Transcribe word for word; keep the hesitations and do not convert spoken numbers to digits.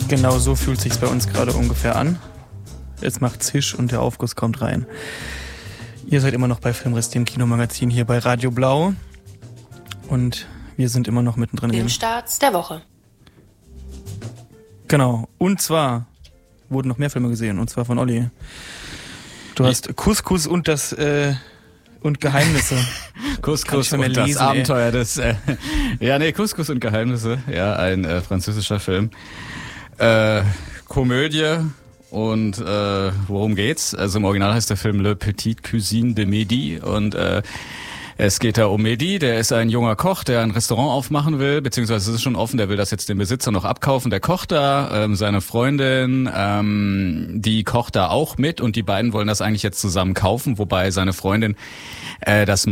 Genau so fühlt sich's bei uns gerade ungefähr an. Es macht Zisch und der Aufguss kommt rein. Ihr seid immer noch bei Filmriss, dem Kinomagazin hier bei Radio Blau. Und wir sind immer noch mittendrin. Filmstarts der Woche. Genau. Und zwar wurden noch mehr Filme gesehen. Und zwar von Olli. Du hast Couscous und das äh, und Geheimnisse. Couscous und das lesen, Abenteuer ey. des äh, ja nee Couscous und Geheimnisse, ja, ein äh, französischer Film, äh, Komödie. Und äh, worum geht's? Also im Original heißt der Film Le Petite Cuisine de Mehdi und äh, es geht da um Mehdi, der ist ein junger Koch, der ein Restaurant aufmachen will, beziehungsweise es ist schon offen, der will das jetzt dem Besitzer noch abkaufen. Der kocht da, ähm, seine Freundin, ähm, die kocht da auch mit und die beiden wollen das eigentlich jetzt zusammen kaufen, wobei seine Freundin äh, das